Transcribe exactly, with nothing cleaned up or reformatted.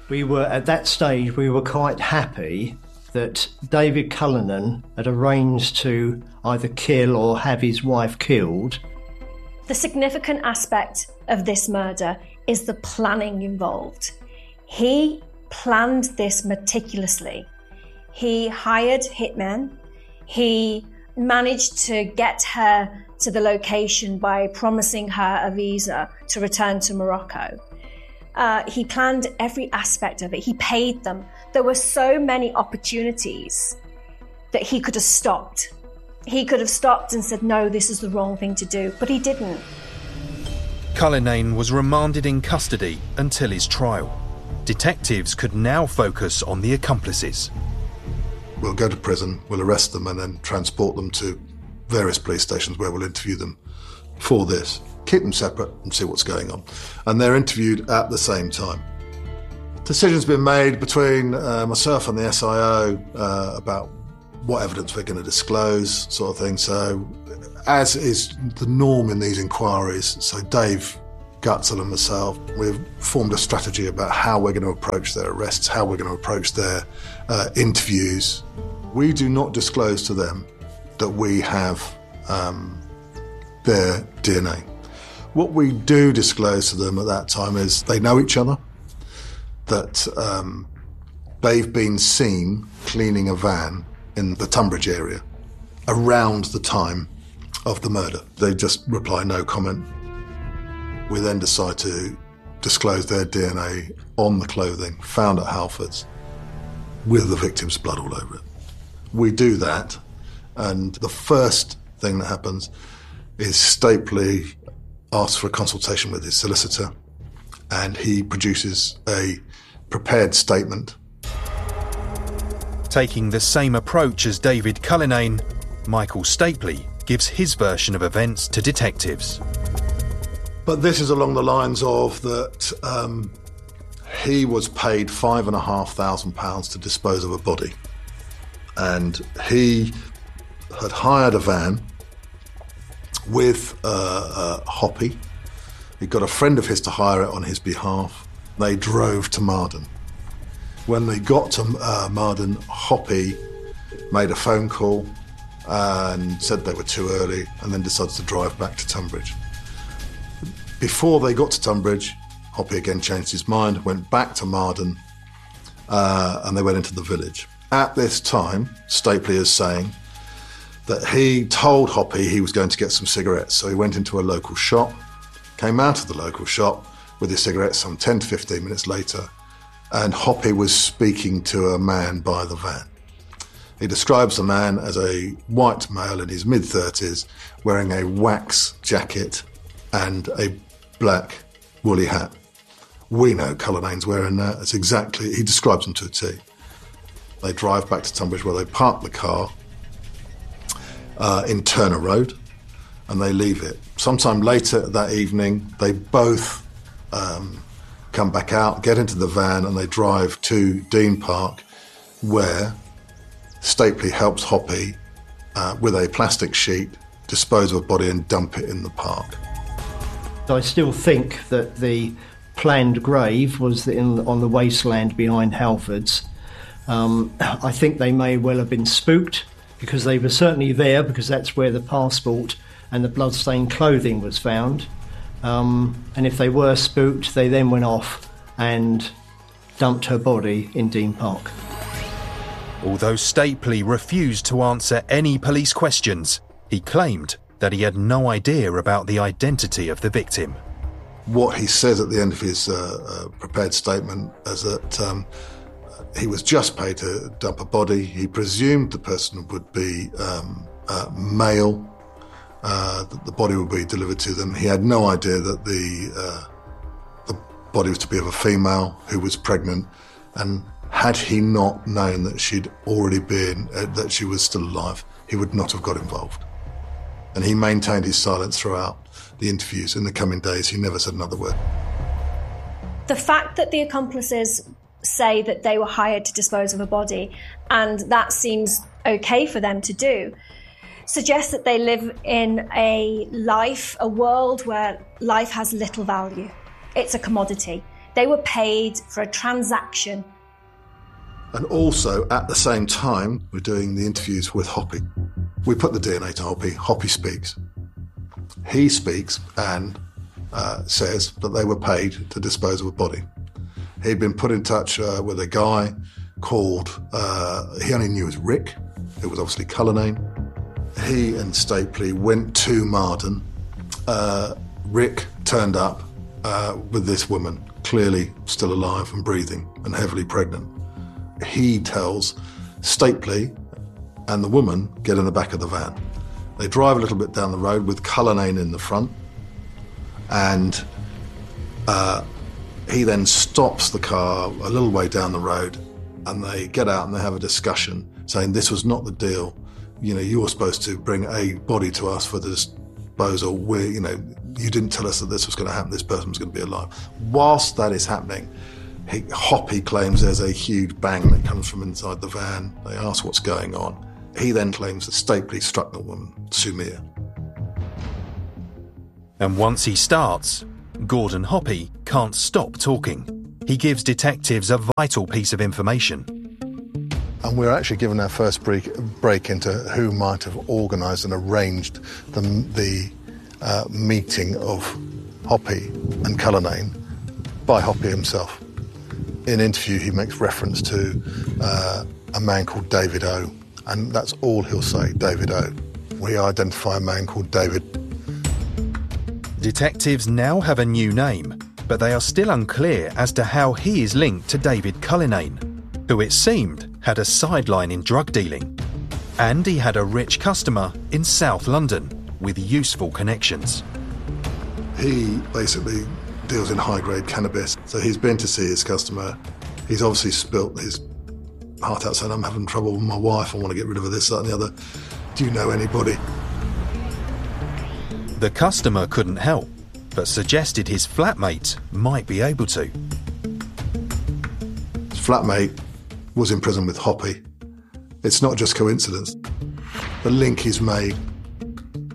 We were, at that stage, we were quite happy that David Cullinan had arranged to either kill or have his wife killed. The significant aspect of this murder is the planning involved. He planned this meticulously. He hired hitmen. He managed to get her to the location by promising her a visa to return to Morocco. Uh, he planned every aspect of it. He paid them. There were so many opportunities that he could have stopped. He could have stopped and said, no, this is the wrong thing to do, but he didn't. Cullinane was remanded in custody until his trial. Detectives could now focus on the accomplices. We'll go to prison, we'll arrest them and then transport them to various police stations where we'll interview them for this. Keep them separate and see what's going on. And they're interviewed at the same time. Decisions been made between uh, myself and the S I O uh, about what evidence we're going to disclose, sort of thing. So, as is the norm in these inquiries, so Dave Gutzel and myself, we've formed a strategy about how we're going to approach their arrests, how we're going to approach their uh, interviews. We do not disclose to them that we have um, their D N A. What we do disclose to them at that time is they know each other, that um, they've been seen cleaning a van in the Tunbridge area around the time of the murder. They just reply no comment. We then decide to disclose their D N A on the clothing found at Halfords with the victim's blood all over it. We do that, and the first thing that happens is Stapley asks for a consultation with his solicitor, and he produces a prepared statement. Taking the same approach as David Cullinane, Michael Stapley gives his version of events to detectives. But this is along the lines of that um, he was paid five and a half thousand pounds to dispose of a body. And he had hired a van with uh, uh, Hoppy. He got a friend of his to hire it on his behalf. They drove to Marden. When they got to uh, Marden, Hoppy made a phone call and said they were too early, and then decided to drive back to Tunbridge. Before they got to Tunbridge, Hoppy again changed his mind, went back to Marden, uh, and they went into the village. At this time, Stapley is saying that he told Hoppy he was going to get some cigarettes, so he went into a local shop, came out of the local shop with his cigarettes some ten to fifteen minutes later, and Hoppy was speaking to a man by the van. He describes the man as a white male in his mid-thirties, wearing a wax jacket and a black woolly hat. We know Cullinane's wearing that. It's exactly, he describes them to a T. They drive back to Tunbridge, where they park the car uh, in Turner Road, and they leave it. Sometime later that evening, they both um, come back out, get into the van, and they drive to Dean Park, where Stapley helps Hoppy uh, with a plastic sheet dispose of a body and dump it in the park. I still think that the planned grave was in, on the wasteland behind Halfords. Um, I think they may well have been spooked, because they were certainly there, because that's where the passport and the bloodstained clothing was found. Um, and if they were spooked, they then went off and dumped her body in Dean Park. Although Stapley refused to answer any police questions, he claimed that he had no idea about the identity of the victim. What he says at the end of his uh, uh, prepared statement is that um, he was just paid to dump a body. He presumed the person would be um, uh, male, uh, that the body would be delivered to them. He had no idea that the, uh, the body was to be of a female who was pregnant, and had he not known that she'd already been, uh, that she was still alive, he would not have got involved. And he maintained his silence throughout the interviews. In the coming days, he never said another word. The fact that the accomplices say that they were hired to dispose of a body, and that seems okay for them to do, suggests that they live in a life, a world where life has little value. It's a commodity. They were paid for a transaction. And also, at the same time, we're doing the interviews with Hoppy. We put the D N A to Hoppy. Hoppy speaks. He speaks and uh, says that they were paid to dispose of a body. He'd been put in touch uh, with a guy called, uh, he only knew as Rick. It was obviously Cullinane. He and Stapley went to Marden. Uh, Rick turned up uh, with this woman, clearly still alive and breathing and heavily pregnant. He tells Stapley and the woman get in the back of the van. They drive a little bit down the road with Cullinane in the front, and uh, he then stops the car a little way down the road, and they get out and they have a discussion saying this was not the deal. You know, you were supposed to bring a body to us for the disposal. We, you know, you didn't tell us that this was going to happen. This person was going to be alive. Whilst that is happening, he, Hoppy claims there's a huge bang that comes from inside the van. They ask what's going on. He then claims that Stapley struck the woman, Sumia. And once he starts, Gordon Hoppy can't stop talking. He gives detectives a vital piece of information. And we're actually given our first break, break into who might have organised and arranged the, the uh, meeting of Hoppy and Cullinane by Hoppy himself. In interview, he makes reference to uh, a man called David O, and that's all he'll say, David O. We identify a man called David. Detectives now have a new name, but they are still unclear as to how he is linked to David Cullinane, who it seemed had a sideline in drug dealing. And he had a rich customer in South London with useful connections. He basically deals in high-grade cannabis, so he's been to see his customer. He's obviously spilt his heart out saying, I'm having trouble with my wife, I want to get rid of her, this, that and the other. Do you know anybody? The customer couldn't help, but suggested his flatmate might be able to. His flatmate was in prison with Hoppy. It's not just coincidence. The link is made